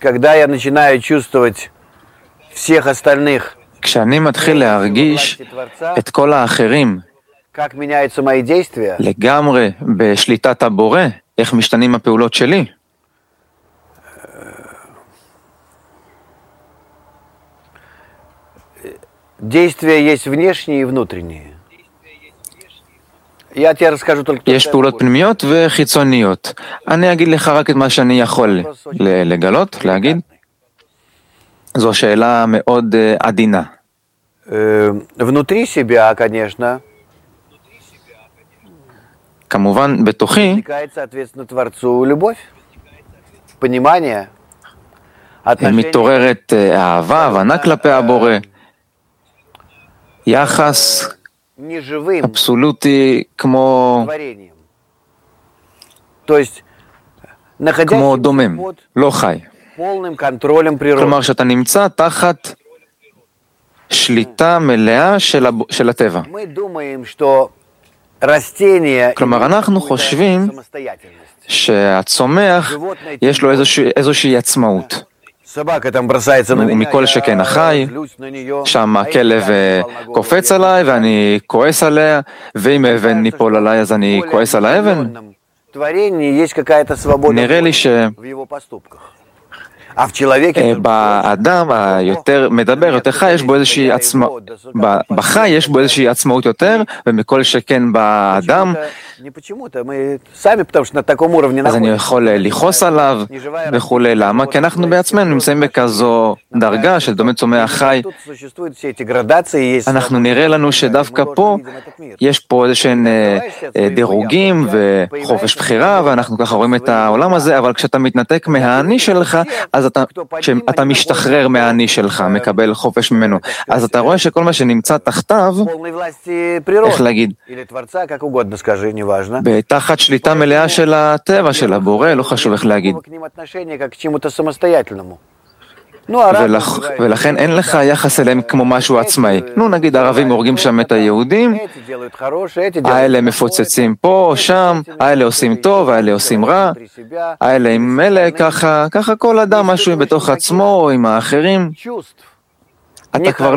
когда я начинаю чувствовать всех остальных, כשאני מתחיל להרגיש את כל האחרים как меняются мои действия, לגמרי בשליטת הבורא, איך משתנים הפעולות שלי, действия есть внешние и внутренние. Я тебе расскажу только יש פעולות פנימיות וחיצוניות. אני אגיד לך רק את מה שאני יכול לגלות, להגיד. זו שאלה מאוד עדינה. Внутри себя, конечно, כמובן, בתוכי, возникает, соответственно, Творцу любовь, понимание, отношение מתעוררת אהבה, הבנה כלפי הבורא, יחס неживым אבסולוטי כמו творением. То есть, כמו находящимся דומם, под לא חי. полным контролем природы. כלומר, שאתה נמצא תחת שליטה מלאה של הטבע. Мы думаем, что растение כלומר, אנחנו חושבים самостоятельность. שהצומח יש לו איזושהי עצמאות. Собака там бросается на меня, ומכל שכן החי, злюсь на нее. שם הכלב קופץ עליי ואני כועס עליה, ואם האבן ניפול עליי אז אני כועס על האבן. В творении есть какая-то свобода נראה לי в его поступках. А в человеке שבאדם היותר מדבר, יותר חי, יש בו איזושהי עצמאות, בחי יש בו איזושהי עצמאות יותר, ומכל שכן באדם, не почему-то, мы сами, потому что на таком уровне אז אני находимся. יכול לכעוס עליו וכולי. למה? כי אנחנו בעצמנו נמצאים בכזו דרגה של דומה צומח חי. Тут существуют все эти градации, есть אנחנו נראה לנו שדווקא פה יש פה איזשהם דירוגים וחופש בחירה, ואנחנו ככה רואים את העולם הזה, אבל כשאתה מתנתק מהאני שלך, אז כשאתה משתחרר מהאני שלך, מקבל חופש ממנו, אז אתה רואה שכל מה שנמצא תחתיו, полной власти природы. איך להגיד, Или Творца, как угодно скажи, неважно. בתחת שליטה מלאה של הטבע, של הבורא, לא חשוב איך להגיד. К ним отношение как к чему-то самостоятельному. Ну, а ולכן אין לך יחס אליהם כמו משהו עצמאי. נו, נגיד ערבים הורגים שם את היהודים, эти делают хорошее, эти делают האלה מפוצצים פה או שם, האלה עושים טוב, האלה עושים רע, האלה עם אלה, ככה כל אדם משהו בתוך עצמו או עם האחרים. чувств. אתה כבר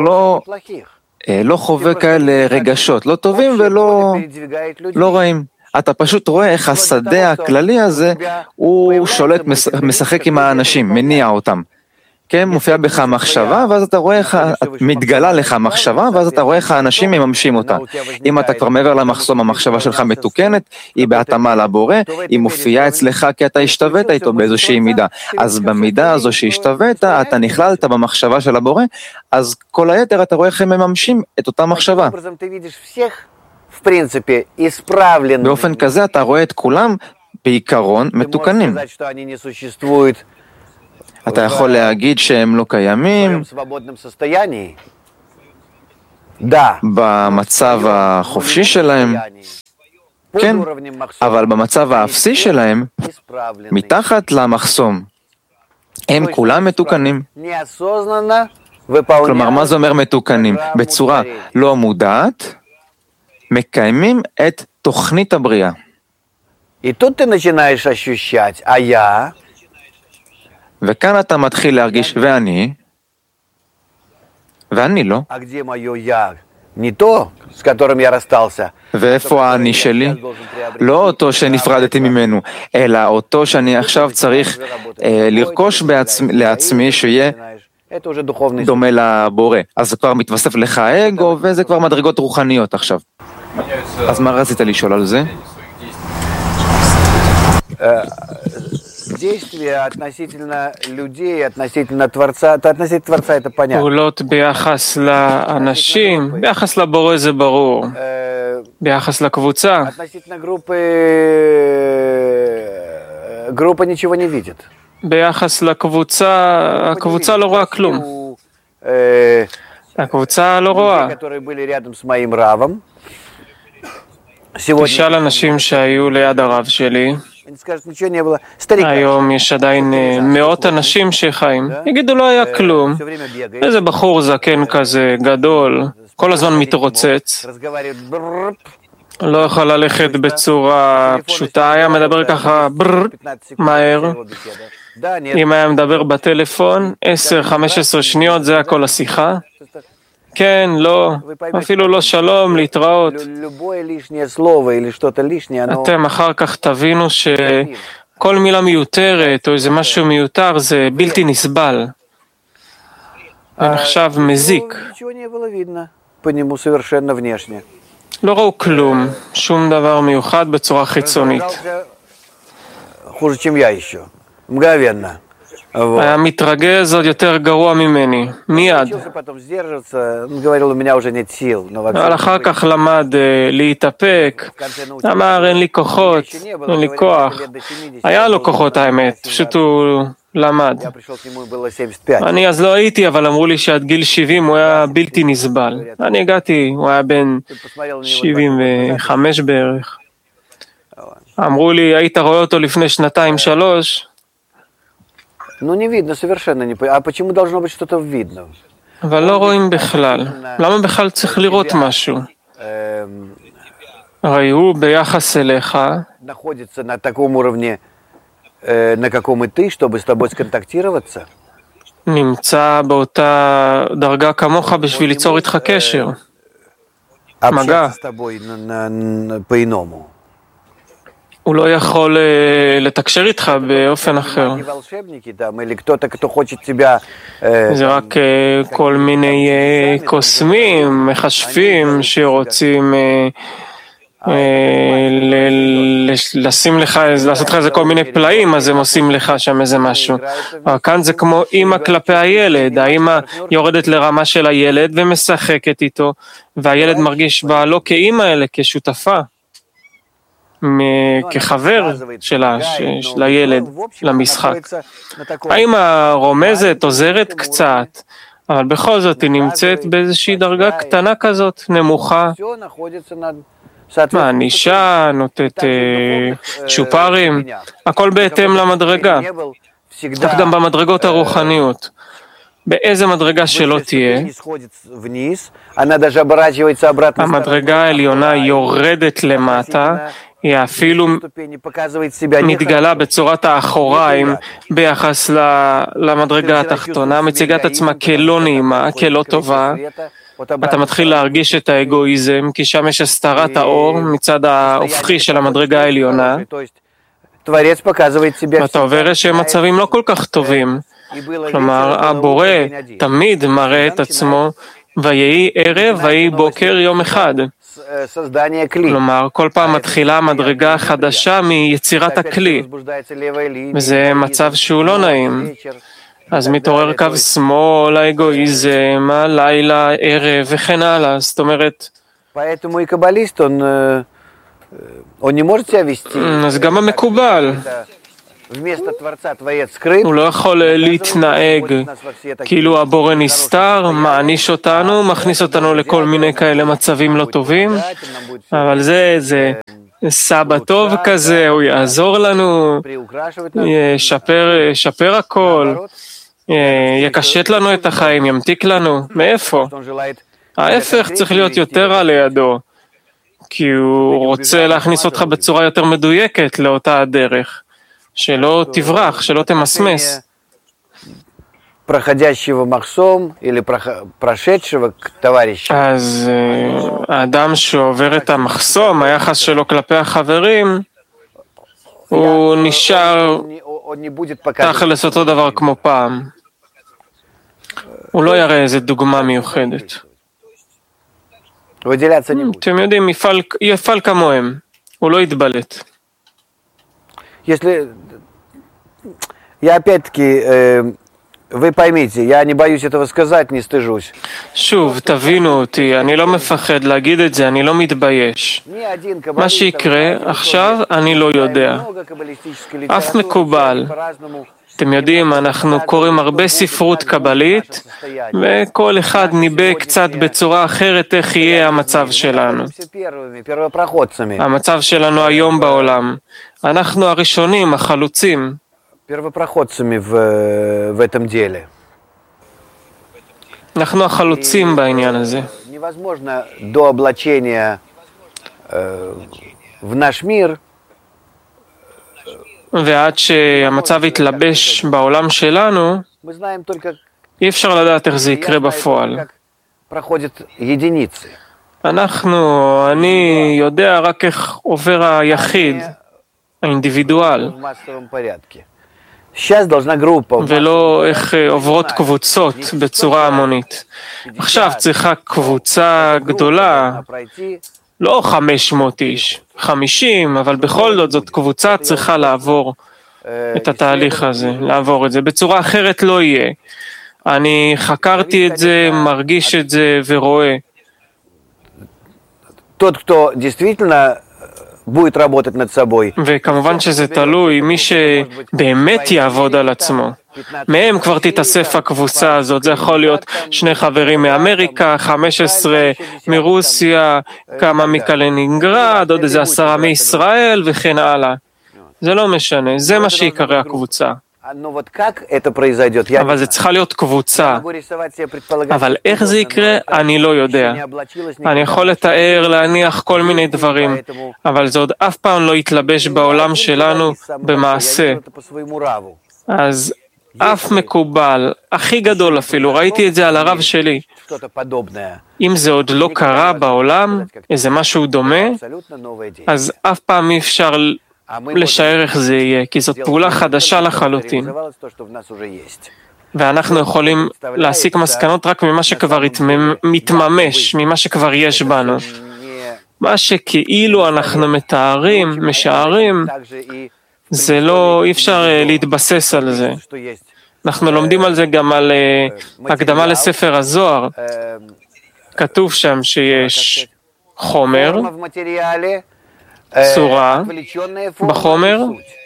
לא חווה כאלה רגשות, לא טובים ולא רעים. אתה פשוט רואה איך השדה הכללי הזה, הוא שולט, משחק עם האנשים, מניע אותם. כן, מופיע בך מחשבה, ואז אתה רואה איך, מתגלה לך מחשבה, ואז אתה רואה איך האנשים מממשים אותה. אם אתה כבר מעבר למחסום, המחשבה שלך מתוקנת, היא בהתאמה לבורא, היא מופיעה אצלך כי אתה השתווית איתו באיזושהי מידה. אז במידה הזו שהשתווית, אתה נכללת במחשבה של הבורא, אז כל היתר אתה רואה איך הם מממשים את אותה מחשבה. באופן כזה אתה רואה את כולם בעיקרון מתוקנים. אתה יכול להגיד שהם לא קיימים במצב החופשי שלהם, כן, אבל במצב האפסי שלהם, מתחת למחסום, הם כולם מתוקנים. כלומר, מה זה אומר מתוקנים? בצורה לא מודעת, מקיימים את תוכנית הבריאה. וכאן אתה מתחיל להרגיש, ואני לא. ואיפה האני שלי? לא אותו שנפרדתי ממנו, אלא אותו שאני עכשיו צריך לרכוש לעצמי שיהיה דומה לבורא. אז זה כבר מתווסף לך האגו, וזה כבר מדרגות רוחניות עכשיו. אז מה רצית לשאול על זה? Действия относительно людей, относительно Творца, относительно Творца это понятно. פעולות ביחס לאנשים, ביחס לבורא זה ברור. ביחס לקבוצה. Относительно группа ничего не видит. ביחס לקבוצה, הקבוצה לא רואה כלום. הקבוצה לא רואה. которые были рядом с моим равом. תשאל אנשים שהיו ליד הרב שלי. היום יש עדיין מאות אנשים שחיים. יגידו לא היה כלום. איזה בחור זקן כזה, גדול, כל הזמן מתרוצץ. לא יכול ללכת בצורה פשוטה, היה מדבר ככה מהר. אם היה מדבר בטלפון, 10-15 שניות, זה הכל השיחה. כן, לא, אפילו לא שלום, להתראות. אתם אחר כך תבינו שכל מילה מיותרת או איזה משהו מיותר זה בלתי נסבל. זה נחשב מזיק. לא ראו כלום, שום דבר מיוחד בצורה חיצונית. היה מתרגז עוד יותר גרוע ממני, מיד. אבל אחר כך למד להתאפק, אמר אין לי כוחות, אין לי כוח. היה לו כוחות האמת, פשוט הוא למד. אני אז לא הייתי, אבל אמרו לי שעד גיל 70 הוא היה בלתי נסבל. אני הגעתי, הוא היה בן 75 בערך. אמרו לי, היית רואה אותו לפני 2-3, Ну, не видно совершенно. А почему должно быть что-то видно? אבל לא רואים בכלל. למה בכלל צריך לראות משהו? הרי הוא ביחס אליך, находится на таком уровне, на каком и ты, чтобы с тобой сконтактироваться. נמצא באותה דרגה כמוך בשביל ליצור איתך קשר. מגע. Общаться с тобой по-иному. הוא לא יכול לתקשר איתך באופן אחר. זה רק כל מיני קוסמים, מחשבים שרוצים לשים לך, לעשות לך איזה כל מיני פלאים, אז הם עושים לך שם איזה משהו. אבל כאן זה כמו אמא כלפי הילד, האמא יורדת לרמה של הילד ומשחקת איתו, והילד מרגיש בה לא כאמא אלא כשותפה. כחבר של הילד למשחק. האמא רומזת, עוזרת קצת, אבל בכל זאת היא נמצאת באיזושהי דרגה קטנה כזאת, נמוכה. מענישה, נותנת צ'ופרים, הכל בהתאם למדרגה. כך גם במדרגות הרוחניות. באיזה מדרגה שלא תהיה, המדרגה העליונה יורדת למטה, היא אפילו מתגלה בצורת האחוריים ביחס למדרגה התחתונה, מציגה את עצמה כלא נעימה, כלא טובה. אתה מתחיל להרגיש את האגואיזם, כי שם יש הסתרת האור מצד ההופכי של המדרגה העליונה, ואתה עובר איזשהם מצבים לא כל כך טובים. כלומר, הבורא תמיד מראה את עצמו, ויהי ערב, ויהי בוקר יום אחד. כלומר, כל פעם מתחילה מדרגה חדשה מיצירת הכלי, וזה מצב שהוא לא נעים. אז מתעורר קו שמאל, האגואיזם, הלילה, ערב וכן הלאה. זאת אומרת, אז גם המקובל. הוא לא יכול להתנהג כאילו הבורא נסתר, מעניש אותנו, מכניס אותנו לכל מיני כאלה מצבים לא טובים, אבל זה סבא טוב כזה, הוא יעזור לנו, ישפר הכל, יקשט לנו את החיים, ימתיק לנו. מאיפה? ההפך צריך להיות יותר על לידו, כי הוא רוצה להכניס אותך בצורה יותר מדויקת לאותה הדרך. שלא תברח, שלא תמסמס. אז האדם שעובר את המחסום, היחס שלו כלפי החברים, הוא נשאר תכלס אותו דבר כמו פעם. הוא לא יראה איזה דוגמה מיוחדת. אתם יודעים, יפעל כמוהם, הוא לא יתבלט. Если я опять-таки, вы поймите, я не боюсь этого сказать, не стыжусь. שוב, תבינו אותי, אני לא מפחד להגיד את זה, אני לא מתבייש. מה שיקרה עכשיו, אני לא יודע. אף מקובל. אתם יודעים, אנחנו קוראים הרבה ספרות קבלית, וכל אחד ניבא קצת בצורה אחרת איך יהיה המצב שלנו. המצב שלנו היום בעולם. אנחנו הראשונים, החלוצים. אנחנו החלוצים בעניין הזה. в наш мир, ועד שהמצב יתלבש בעולם שלנו, мы знаем только, אי אפשר לדעת איך זה יקרה בפועל. как проходят единицы. אני יודע רק איך עובר היחיד, האינדיבידואל, В массовом порядке. Сейчас должна группа ולא איך עוברות קבוצות בצורה המונית. עכשיו צריכה קבוצה גדולה, пройти לא 500 איש, 50, אבל בכל זאת קבוצה צריכה לעבור את התהליך הזה, לעבור את זה. בצורה אחרת לא יהיה. אני חקרתי את זה, מרגיש את זה ורואה. тот, кто действительно будет работать над собой. וכמובן שזה תלוי, מי שבאמת יעבוד על עצמו. מהם כבר תתאסף הקבוצה הזאת, זה יכול להיות 2 חברים מאמריקה, 15 מרוסיה, כמה מקלינינגרד, עוד איזה 10 מישראל וכן הלאה. זה לא משנה, זה מה שיקרא הקבוצה. Но вот как это произойдет, я אבל זה צריכה להיות קבוצה. могу рисовать себе предполагать. אבל איך זה יקרה, אני לא יודע. אני יכול לתאר, להניח כל מיני דברים, אבל זה עוד אף פעם לא יתלבש בעולם שלנו במעשה. אז אף מקובל, הכי גדול אפילו, ראיתי את זה על הרב שלי. אם זה עוד לא קרה בעולם, איזה משהו דומה, אז אף פעם אי אפשר לשער איך זה יהיה, כי זאת פעולה חדשה לחלוטין. ואנחנו יכולים להסיק מסקנות רק ממה שכבר מתממש, ממה שכבר יש בנו. מה שכאילו אנחנו מתארים, משערים, זה לא, אי אפשר להתבסס על זה. אנחנו לומדים על זה גם על הקדמה לספר הזוהר. כתוב שם שיש חומר, צורה בחומר,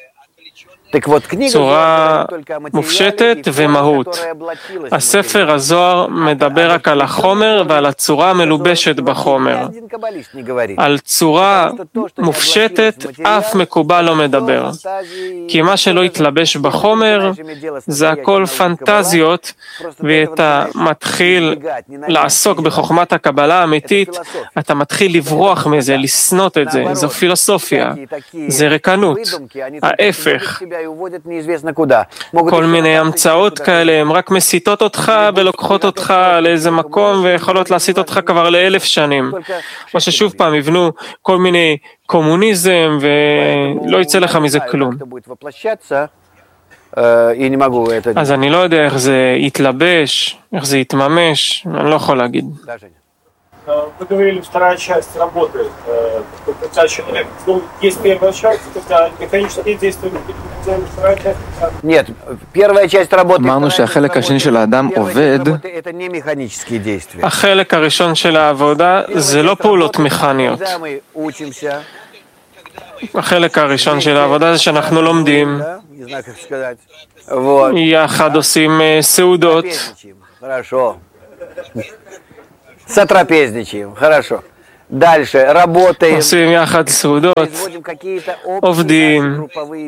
צורה מופשטת ומהות. הספר הזוהר מדבר רק על החומר ועל הצורה המלובשת בחומר. על צורה מופשטת אף מקובל לא מדבר. כי מה שלא יתלבש בחומר זה הכל פנטזיות, ואתה מתחיל לעסוק בחוכמת הקבלה האמיתית, אתה מתחיל לברוח מזה, לסנות את זה. זו פילוסופיה, זה ריקנות, ההפך. כל מיני המצאות כאלה, הן רק מסיטות אותך ולוקחות אותך לאיזה מקום ויכולות להסיט אותך כבר ל1000 שנים. או ששוב פעם יבנו כל מיני קומוניזם ולא יצא לך מזה כלום. אז אני לא יודע איך זה יתלבש, איך זה יתממש, אני לא יכול להגיד. Вы говорили, вторая часть работы, когда человек, ну, есть первая часть, когда механические действия, вторая часть... Нет, первая часть работы... אמרנו שהחלק השני של האדם עובד. Это не механические действия. החלק הראשון של העבודה זה לא פעולות מכניות. החלק הראשון של העבודה זה שאנחנו לומדים, יחד עושים סעודות. Сотрапезничаем, хорошо. Дальше работаем. עושים יחד סעודות, עובדים,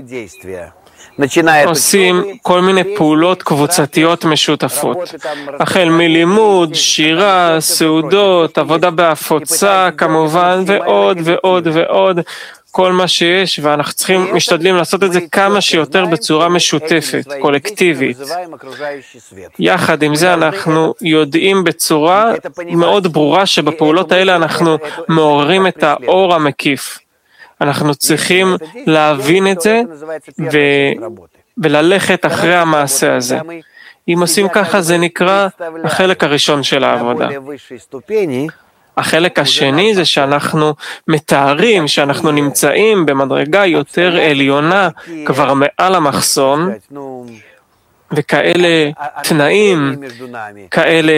עושים כל מיני פעולות קבוצתיות משותפות. החל מלימוד, שירה, סעודות, עבודה בהפוצה כמובן, ועוד ועוד ועוד. כל מה שיש, ואנחנו משתדלים לעשות את זה כמה שיותר בצורה משותפת, קולקטיבית. יחד עם זה אנחנו יודעים בצורה מאוד ברורה שבפעולות האלה אנחנו מעוררים את האור המקיף. אנחנו צריכים להבין את זה וללכת אחרי המעשה הזה. אם עושים ככה זה נקרא החלק הראשון של העבודה. החלק השני זה שאנחנו מתארים שאנחנו נמצאים במדרגה יותר עליונה כבר מעל המחסום, וכאלה תנאים, כאלה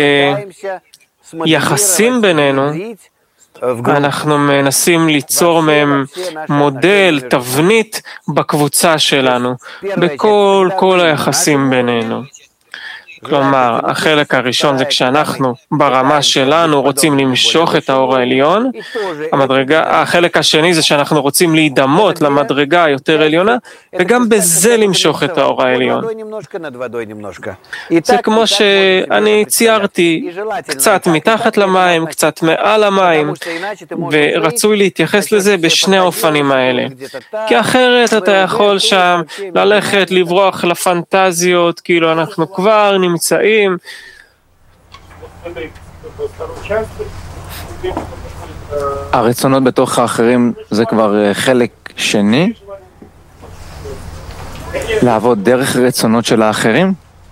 יחסים בינינו, אנחנו מנסים ליצור מהם מודל, תבנית בקבוצה שלנו, בכל היחסים בינינו. כלומר, החלק הראשון זה כשאנחנו ברמה שלנו רוצים למשוך את האור העליון, החלק השני זה שאנחנו רוצים להידמות למדרגה היותר עליונה, וגם בזה למשוך את האור העליון. זה כמו שאני ציירתי קצת מתחת למים, קצת מעל המים, ורצוי להתייחס לזה בשני האופנים האלה. כי אחרת אתה יכול שם ללכת, לברוח לפנטזיות, כאילו אנחנו כבר נמצאים. הרצונות בתוך האחרים זה כבר חלק שני? לעבוד דרך רצונות של האחרים?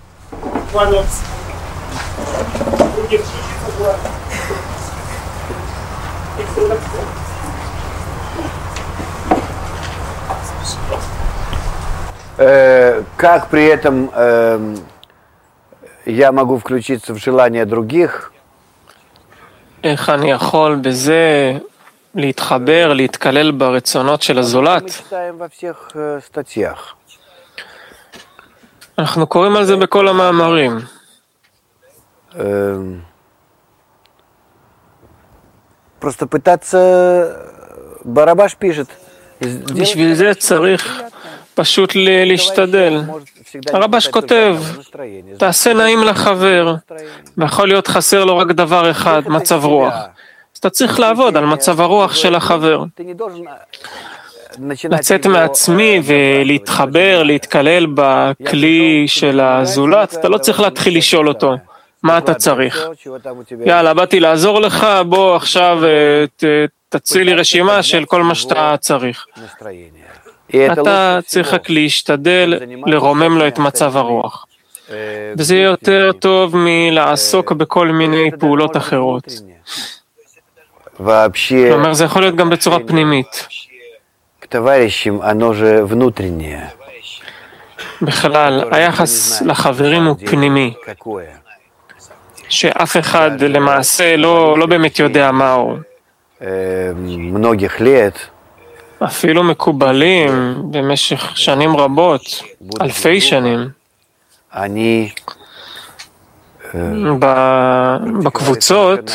Как при этом я могу включиться в желания других? איך אני יכול בזה להתחבר, להתקלל ברצונות של הזולת? אנחנו קוראים על זה בכל המאמרים. Просто пытаться... Барабаш пишет. בשביל זה צריך פשוט להשתדל. הרבש כותב, תעשה נעים לחבר, ויכול להיות חסר לו רק דבר אחד, מצב רוח. אז אתה צריך לעבוד על מצב הרוח של החבר. לצאת מעצמי ולהתחבר, להתקלל בכלי של הזולת, אתה לא צריך להתחיל לשאול אותו, מה אתה צריך? יאללה, באתי לעזור לך, בוא עכשיו תציע לי רשימה של כל מה שאתה צריך. אתה צריך רק להשתדל לרומם לו את מצב הרוח. וזה יותר טוב מלעסוק בכל מיני פעולות אחרות. כלומר, זה יכול להיות גם בצורה פנימית. בכלל, היחס לחברים הוא פנימי. שאף אחד למעשה לא באמת יודע מהו. אפילו מקובלים במשך שנים רבות, אלפי שנים, בקבוצות,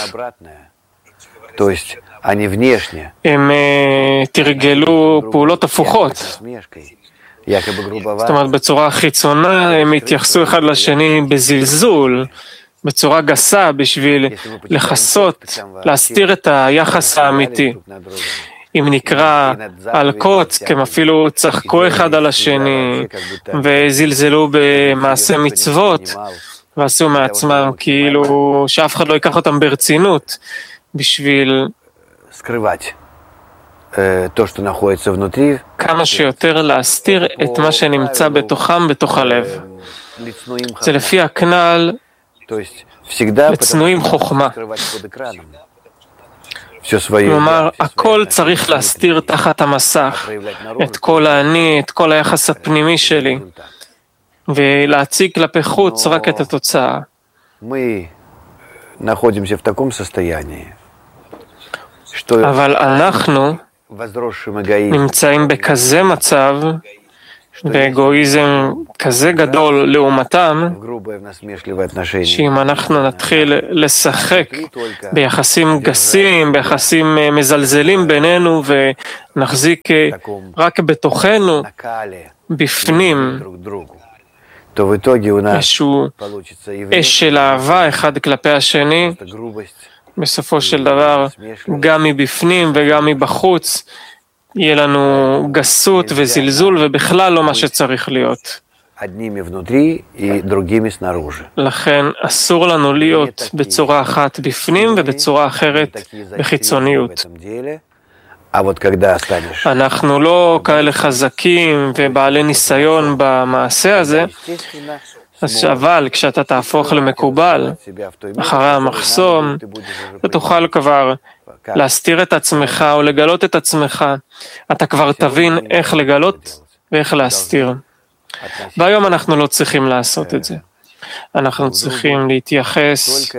הם תרגלו פעולות הפוכות. זאת אומרת, בצורה חיצונה הם התייחסו אחד לשני בזלזול, בצורה גסה, בשביל לחסות, להסתיר את היחס האמיתי. אם נקרא על קוץ, הם אפילו צחקו אחד על השני, וזלזלו במעשה מצוות, ועשו מעצמם כאילו שאף אחד לא ייקח אותם ברצינות, בשביל כמה שיותר להסתיר את מה שנמצא בתוכם, בתוך הלב. זה לפי הכנל, לצנועים חוכמה. כלומר, הכל צריך להסתיר תחת המסך, את כל האני, את כל היחס הפנימי שלי, ולהציג כלפי חוץ רק את התוצאה. אבל אנחנו נמצאים בכזה מצב, באגואיזם כזה גדול לעומתם, שאם אנחנו נתחיל לשחק ביחסים גסים, ביחסים מזלזלים בינינו, ונחזיק רק בתוכנו, בפנים, איזשהו אש של אהבה אחד כלפי השני, בסופו של דבר, גם מבפנים וגם מבחוץ, יהיה לנו גסות וזלזול, ובכלל לא מה שצריך להיות. לכן אסור לנו להיות בצורה אחת בפנים ובצורה אחרת בחיצוניות. אנחנו לא כאלה חזקים ובעלי ניסיון במעשה הזה, אבל כשאתה תהפוך למקובל אחרי המחסום, אתה תוכל כבר להסתיר את עצמך או לגלות את עצמך. אתה כבר תבין איך לגלות ואיך להסתיר. והיום אנחנו לא צריכים לעשות את זה. אנחנו צריכים להתייחס,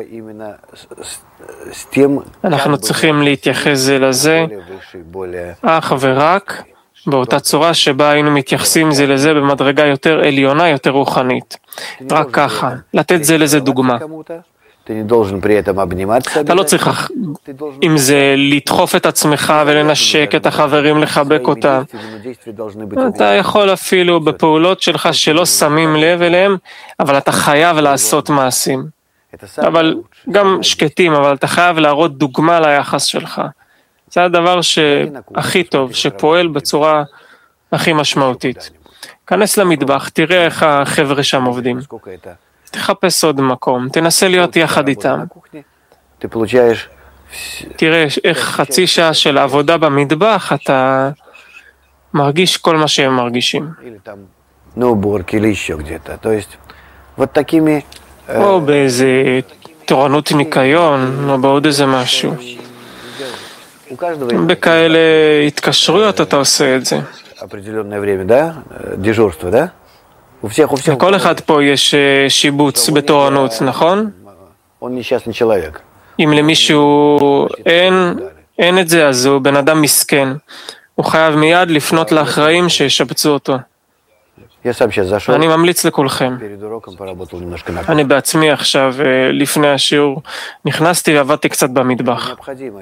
זה לזה, אך ורק באותה צורה שבה היינו מתייחסים זה לזה במדרגה יותר עליונה, יותר רוחנית. רק ככה, לתת זה לזה דוגמה. אתה לא צריך עם זה לדחוף את עצמך ולנשק את החברים, לחבק אותם. אתה יכול אפילו בפעולות שלך שלא שמים לב אליהם, אבל אתה חייב לעשות מעשים. אבל גם שקטים, אבל אתה חייב להראות דוגמה ליחס שלך. זה הדבר שהכי טוב, שפועל בצורה הכי משמעותית. כנס למטבח, תראה איך החבר'ה שם עובדים. תחפש עוד מקום, תנסה להיות יחד איתם. תראה איך חצי שעה של עבודה במטבח, אתה מרגיש כל מה שהם מרגישים. או באיזה תורנות ניקיון, או בעוד איזה משהו. בכאלה התקשרויות אתה עושה את זה. לכל אחד פה יש שיבוץ בתורנות, נכון? אם למישהו אין את זה, אז הוא בן אדם מסכן. הוא חייב מיד לפנות לאחראים שישבצו אותו. אני ממליץ לכולכם. אני בעצמי עכשיו, לפני השיעור, נכנסתי ועבדתי קצת במטבח.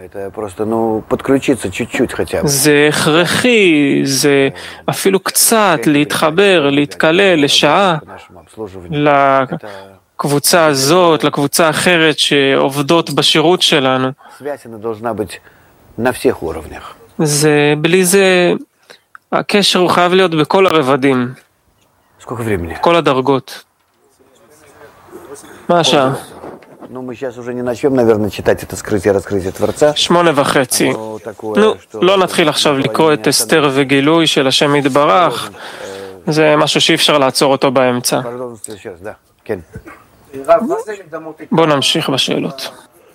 זה הכרחי, זה אפילו קצת להתחבר, להתקלל לשעה לקבוצה הזאת, לקבוצה האחרת שעובדות בשירות שלנו. זה, בלי זה, הקשר הוא חייב להיות בכל הרבדים. כל הדרגות. מה השעה? 8:30. נו, לא נתחיל עכשיו לקרוא את אסתר וגילוי של השם יתברך. זה משהו שאי אפשר לעצור אותו באמצע. בואו נמשיך בשאלות.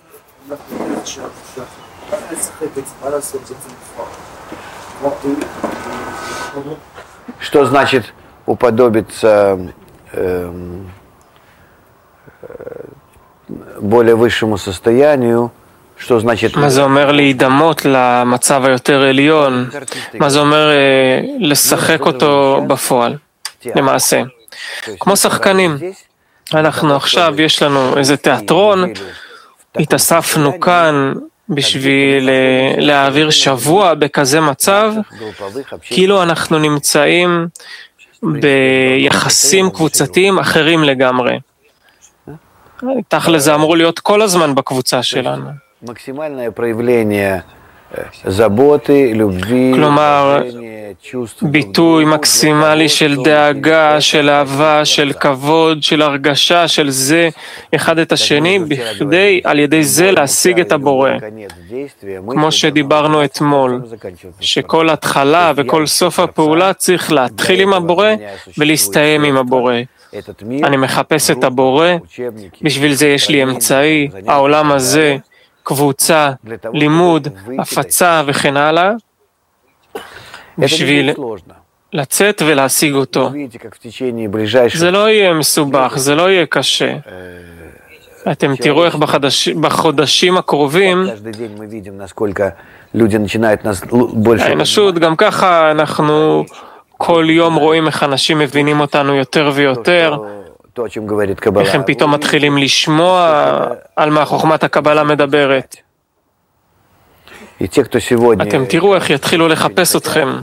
Что значит уподобиться более высшему состоянию? Что значит... מה זה אומר להידמות למצב היותר עליון? מה זה אומר לשחק אותו בפועל? למעשה. כמו שחקנים. אנחנו עכשיו, יש לנו איזה תיאטרון, התאספנו כאן בשביל להעביר שבוע בכזה מצב, כאילו אנחנו נמצאים ביחסים קבוצתיים אחרים לגמרי. תכל'ס זה אמור להיות כל הזמן בקבוצה שלנו. כלומר, ביטוי מקסימלי של דאגה, של אהבה, של כבוד, של הרגשה, של זה אחד את השני, בכדי על ידי זה להשיג את הבורא. כמו שדיברנו אתמול, שכל התחלה וכל סוף הפעולה צריך להתחיל עם הבורא ולהסתיים עם הבורא. אני מחפש את הבורא, בשביל זה יש לי אמצעי, העולם הזה, קבוצה, לימוד, הפצה וכן הלאה, בשביל לצאת ולהשיג אותו. זה לא יהיה מסובך, זה לא יהיה קשה. אתם תראו איך בחודשים הקרובים, האנושות, גם ככה אנחנו כל יום רואים איך אנשים מבינים אותנו יותר ויותר, איך הם פתאום מתחילים לשמוע על מה חוכמת הקבלה מדברת. אתם תראו איך יתחילו לחפש אתכם.